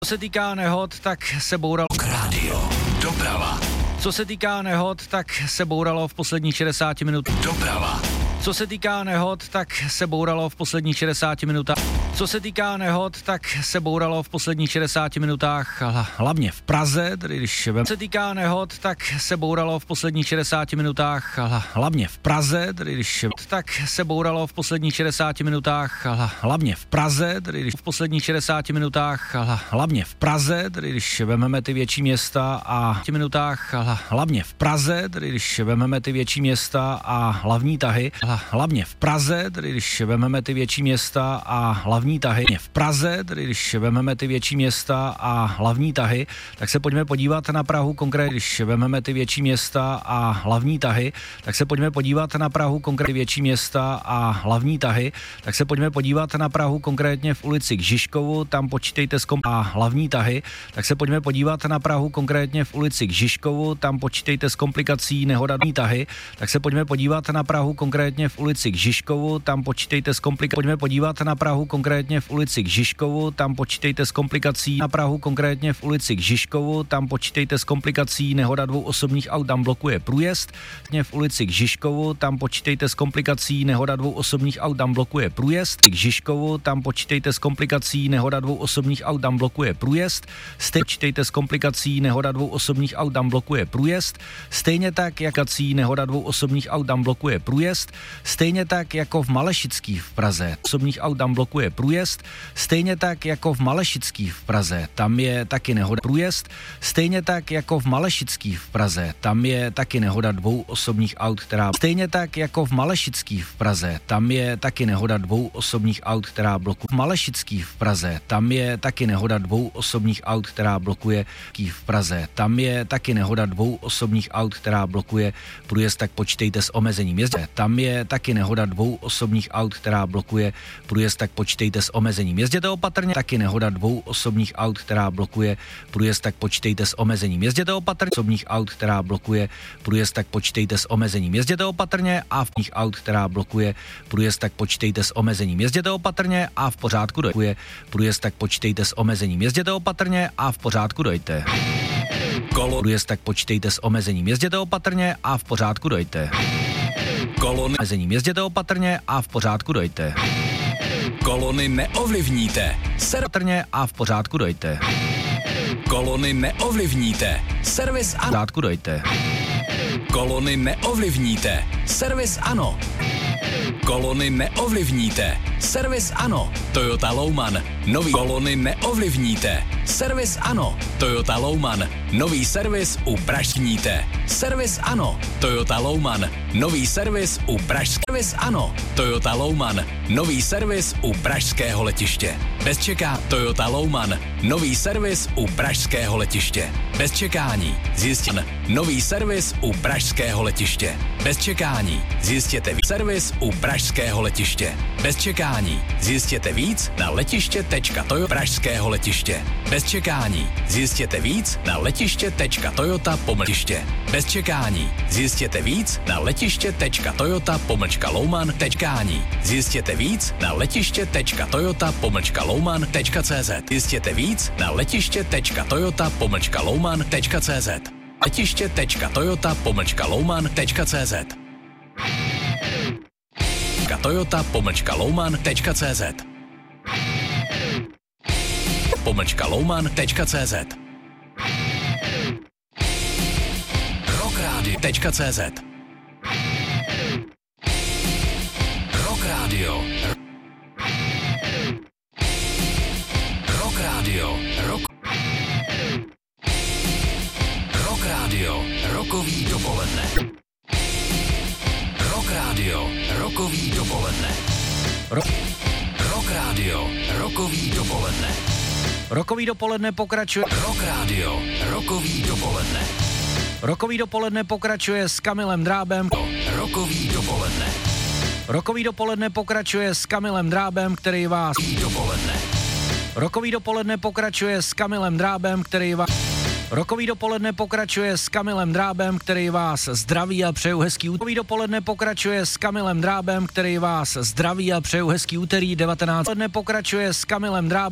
Co se týká nehod, tak se bouralo Rádio, doprava. Co se týká nehod, tak se bouralo v posledních 60 minutách. Doprava. Co se týká nehod, tak se bouralo v posledních 60 minutách. Co se týká nehod, tak se bouralo v posledních 60 minutách, hlavně v Praze, tedy když co se týká nehod, tak se bouralo v posledních 60 minutách, hlavně v Praze, tedy když tak se bouralo v posledních 60 minutách, hlavně v Praze, tedy když v posledních 60 minutách, hlavně v Praze, tedy když vezmeme ty větší města a v minutách, hlavně v Praze, tedy když vezmeme ty větší města a hlavní tahy, hlavně v Praze, tedy když vezmeme ty větší města a hlavní tahy v Praze, tedy když vezmeme ty větší města a hlavní tahy, tak se pojďme podívat na Prahu konkrétně, když vezmeme ty větší města a hlavní tahy, tak se pojďme podívat na Prahu konkrétně větší města a hlavní tahy, tak se pojďme podívat na Prahu konkrétně v ulici k Žižkovu, tam počítejte s a hlavní tahy, tak se pojďme podívat na Prahu konkrétně v ulici k Žižkovu, tam počítejte s komplikací nehodadní tahy, tak se pojďme podívat na Prahu konkrétně v ulici k Žižkovu, tam počítejte s komplikací. Pojďme podívat na Prahu konkrétně v ulici k Žižkovu, tam počítejte s komplikací. Na Prahu konkrétně v ulici k Žižkovu, tam počítejte s komplikací. Nehoda 2 osobních aut tam blokuje průjezd. V ulici k Žižkovu, tam počítejte s komplikací. Nehoda 2 osobních aut tam blokuje průjezd. K Žižkovu, tam počítejte s komplikací. Nehoda 2 osobních aut tam blokuje průjezd. Počítejte s komplikací. Nehoda 2 osobních aut tam blokuje průjezd. Stejně tak, jak nehoda 2 osobních aut tam blokuje průjezd. Stejně tak jako v Malešický v Praze osobních aut tam blokuje průjezd, stejně tak jako v Malešický v Praze, tam je taky nehoda průjezd, stejně tak jako v Malešický v Praze, tam je taky nehoda 2 osobních aut, která stejně tak jako v Malešický v Praze, tam je taky nehoda 2 osobních aut, která blokuje v Malešický v Praze, tam je taky nehoda 2 osobních aut, která blokuje v Praze, tam je taky nehoda 2 osobních aut, která blokuje průjezd, tak počítejte s omezením jezdě. Tam je taky nehoda 2 osobních aut, která blokuje průjezd, tak počítejte s omezením. Jezděte opatrně, taky nehoda 2 osobních aut, která blokuje průjezd, tak počítejte s omezením. Jezděte opatrně, osobních aut, která blokuje průjezd, tak počítejte s omezením. Jezděte opatrně a v nich aut, která blokuje průjezd, tak počítejte s omezením. Jezděte opatrně a v pořádku dojte. Průjezd, tak počítejte s omezením. Jezděte opatrně a v pořádku dojte. Průjezd, tak počítejte s omezením. Jezděte opatrně a v pořádku dojte. Kolony omezením. Jezděte opatrně a v pořádku dojte. Kolony neovlivníte. Opatrně a v pořádku dojte. Kolony neovlivníte. Servis ano. V pořádku dojte. Kolony neovlivníte. Servis ano. Kolony neovlivníte. Servis ano. Toyota Louman. Nový kolony neovlivníte. Servis ano. Toyota Louman. Nový servis u Pražskníte. Servis ano. Toyota Louman. Nový servis u Servis ano. Toyota Louman. Nový servis u pražského letiště. Bez čekání. Toyota Louman. Nový servis u pražského letiště. Bez čekání. Zjistěn. Nový servis u pražského letiště. Bez čekání. Zjistěte servis u pražského letiště. Bez čekání. Zjistěte víc na letiště.toyota pražského letiště. Bez čekání. Zjistěte víc na letiště.toyota-letiště. Bez čekání. Zjistěte víc na letiště.toyota-louman. Zjistěte víc na letiště.toyota-louman.cz. Zjistěte víc na letiště.toyota-louman.cz. letiště.toyota-louman.cz. Toyota-louman.cz. louman.cz. Rockradio.cz. Rock Radio. Rock Radio. Rock Radio. Rokový dopoledne. Rock Radio. Rokový dopoledne. Rock Radio. Rokový dopoledne. Rokový dopoledne pokračuje. Rock Radio. Rokový dopoledne. Rokový dopoledne pokračuje s Kamilem Drábem. Rokový dopoledne. Rokový dopoledne pokračuje s Kamilem Drábem, který vás... Dopoledne. Rokový dopoledne pokračuje s Kamilem Drábem, který vás... Rokový dopoledne pokračuje s Kamilem Drábem, který vás zdraví a přeju hezký úterý. Rokový dopoledne pokračuje s Kamilem Drábem, který vás zdraví a přeju hezký úterý 19. Dopoledne pokračuje s Kamilem Drábem.